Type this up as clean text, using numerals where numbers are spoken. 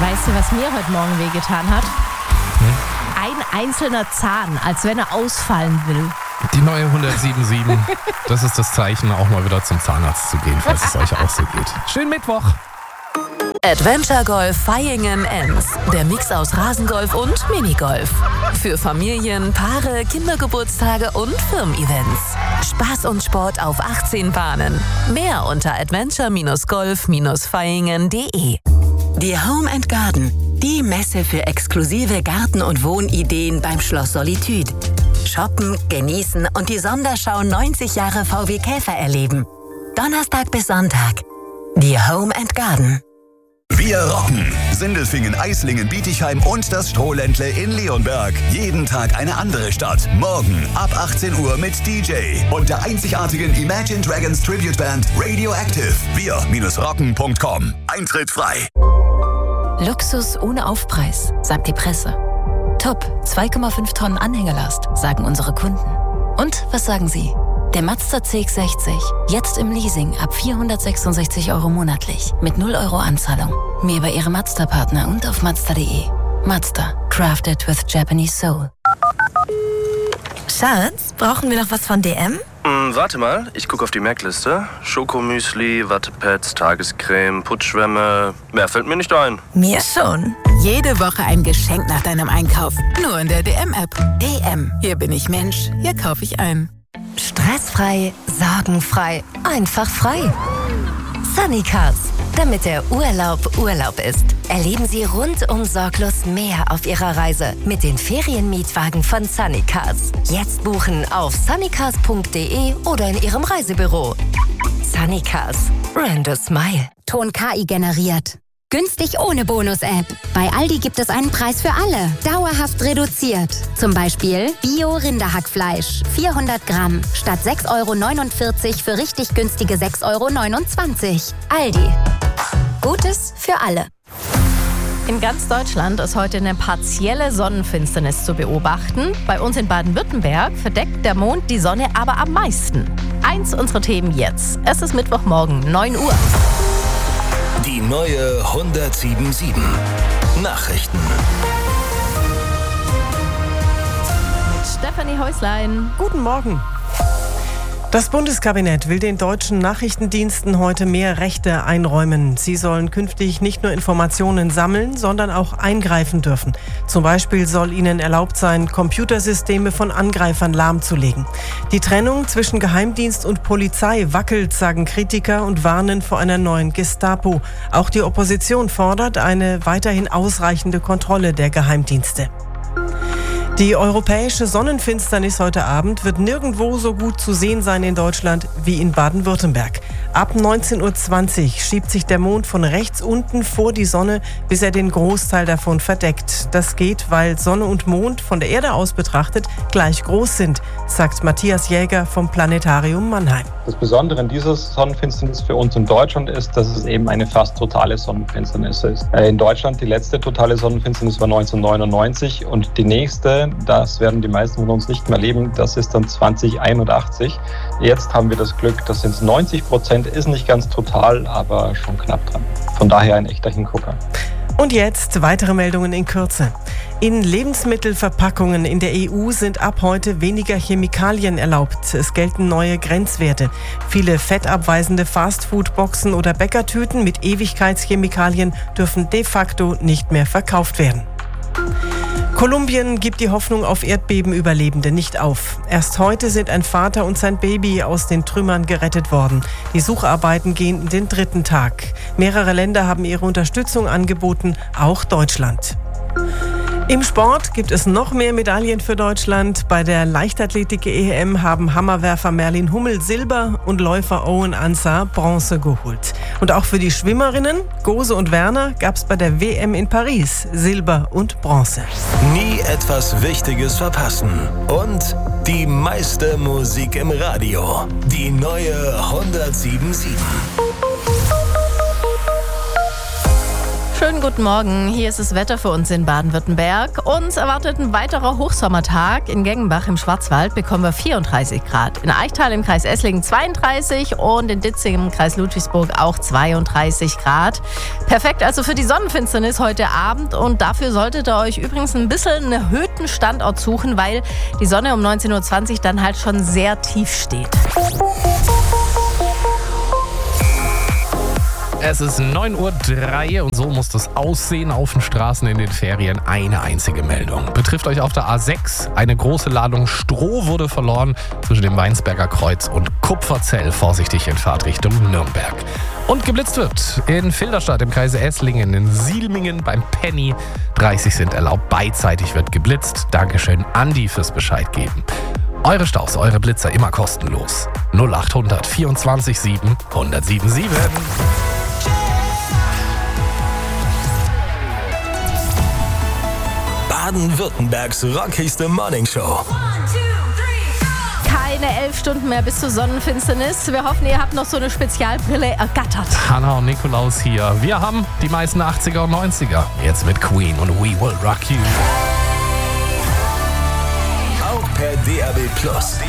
Weißt du, was mir heute Morgen wehgetan hat? Ein einzelner Zahn, als wenn er ausfallen will. Die neue 177, das ist das Zeichen, auch mal wieder zum Zahnarzt zu gehen, falls es euch auch so geht. Schönen Mittwoch. Adventure Golf Vaihingen-Enns. Der Mix aus Rasengolf und Minigolf. Für Familien, Paare, Kindergeburtstage und Firmen-Events. Spaß und Sport auf 18 Bahnen. Mehr unter adventure-golf-vaihingen.de. Die Home & Garden. Die Messe für exklusive Garten- und Wohnideen beim Schloss Solitude. Shoppen, genießen und die Sonderschau 90 Jahre VW Käfer erleben. Donnerstag bis Sonntag. Die Home & Garden. Wir rocken! Sindelfingen, Eislingen, Bietigheim und das Strohländle in Leonberg. Jeden Tag eine andere Stadt. Morgen ab 18 Uhr mit DJ und der einzigartigen Imagine Dragons Tribute Band Radioactive. Wir-rocken.com. Eintritt frei. Luxus ohne Aufpreis, sagt die Presse. Top, 2,5 Tonnen Anhängerlast, sagen unsere Kunden. Und was sagen Sie? Der Mazda CX-60, jetzt im Leasing ab 466 € monatlich, mit 0 € Anzahlung. Mehr bei Ihrem Mazda-Partner und auf Mazda.de. Mazda, crafted with Japanese soul. Schatz, brauchen wir noch was von DM? Warte mal, ich gucke auf die Merkliste. Schokomüsli, Wattepads, Tagescreme, Putzschwämme. Mehr fällt mir nicht ein. Mir schon. Jede Woche ein Geschenk nach deinem Einkauf. Nur in der DM-App. DM. Hier bin ich Mensch. Hier kaufe ich ein. Stressfrei, sorgenfrei, einfach frei. Sunnycars, damit der Urlaub Urlaub ist. Erleben Sie rundum sorglos mehr auf Ihrer Reise mit den Ferienmietwagen von Sunnycars. Jetzt buchen auf sunnycars.de oder in Ihrem Reisebüro. Sunnycars, brand a smile. Ton KI generiert. Günstig ohne Bonus-App. Bei Aldi gibt es einen Preis für alle. Dauerhaft reduziert. Zum Beispiel Bio-Rinderhackfleisch. 400 Gramm. Statt 6,49 € für richtig günstige 6,29 €. Aldi. Gutes für alle. In ganz Deutschland ist heute eine partielle Sonnenfinsternis zu beobachten. Bei uns in Baden-Württemberg verdeckt der Mond die Sonne aber am meisten. Eins unserer Themen jetzt. Es ist Mittwochmorgen, 9 Uhr. Die neue 177. Nachrichten. Mit Stefanie Häuslein. Guten Morgen. Das Bundeskabinett will den deutschen Nachrichtendiensten heute mehr Rechte einräumen. Sie sollen künftig nicht nur Informationen sammeln, sondern auch eingreifen dürfen. Zum Beispiel soll ihnen erlaubt sein, Computersysteme von Angreifern lahmzulegen. Die Trennung zwischen Geheimdienst und Polizei wackelt, sagen Kritiker und warnen vor einer neuen Gestapo. Auch die Opposition fordert eine weiterhin ausreichende Kontrolle der Geheimdienste. Die europäische Sonnenfinsternis heute Abend wird nirgendwo so gut zu sehen sein in Deutschland wie in Baden-Württemberg. Ab 19:20 Uhr schiebt sich der Mond von rechts unten vor die Sonne, bis er den Großteil davon verdeckt. Das geht, weil Sonne und Mond von der Erde aus betrachtet gleich groß sind, sagt Matthias Jäger vom Planetarium Mannheim. Das Besondere an dieser Sonnenfinsternis für uns in Deutschland ist, dass es eben eine fast totale Sonnenfinsternis ist. In Deutschland die letzte totale Sonnenfinsternis war 1999 und die nächste, das werden die meisten von uns nicht mehr erleben, das ist dann 2081. Jetzt haben wir das Glück, das sind 90%, ist nicht ganz total, aber schon knapp dran. Von daher ein echter Hingucker. Und jetzt weitere Meldungen in Kürze. In Lebensmittelverpackungen in der EU sind ab heute weniger Chemikalien erlaubt. Es gelten neue Grenzwerte. Viele fettabweisende Fastfood-Boxen oder Bäckertüten mit Ewigkeitschemikalien dürfen de facto nicht mehr verkauft werden. Kolumbien gibt die Hoffnung auf Erdbebenüberlebende nicht auf. Erst heute sind ein Vater und sein Baby aus den Trümmern gerettet worden. Die Sucharbeiten gehen in den 3. Tag. Mehrere Länder haben ihre Unterstützung angeboten, auch Deutschland. Im Sport gibt es noch mehr Medaillen für Deutschland. Bei der Leichtathletik-EM haben Hammerwerfer Merlin Hummel Silber und Läufer Owen Ansah Bronze geholt. Und auch für die Schwimmerinnen, Gose und Werner, gab es bei der WM in Paris Silber und Bronze. Nie etwas Wichtiges verpassen. Und die meiste Musik im Radio. Die neue 177. Schönen guten Morgen, hier ist das Wetter für uns in Baden-Württemberg. Uns erwartet ein weiterer Hochsommertag. In Gengenbach im Schwarzwald bekommen wir 34 Grad. In Eichtal im Kreis Esslingen 32 und in Ditzing im Kreis Ludwigsburg auch 32 Grad. Perfekt also für die Sonnenfinsternis heute Abend und dafür solltet ihr euch übrigens ein bisschen einen erhöhten Standort suchen, weil die Sonne um 19.20 Uhr dann halt schon sehr tief steht. Es ist 9:03 Uhr und so muss das aussehen auf den Straßen in den Ferien. Eine einzige Meldung. Betrifft euch auf der A6. Eine große Ladung Stroh wurde verloren zwischen dem Weinsberger Kreuz und Kupferzell. Vorsichtig in Fahrtrichtung Nürnberg. Und geblitzt wird in Filderstadt im Kreise Esslingen, in Sielmingen beim Penny. 30 sind erlaubt. Beidseitig wird geblitzt. Dankeschön, Andi, fürs Bescheid geben. Eure Staus, eure Blitzer immer kostenlos. 0800 24 7 1077. Baden-Württembergs rockigste Morningshow. Keine 11 Stunden mehr bis zur Sonnenfinsternis. Wir hoffen, ihr habt noch so eine Spezialbrille ergattert. Hanna und Nikolaus hier. Wir haben die meisten 80er und 90er. Jetzt mit Queen und We Will Rock You. Auch per DAB+.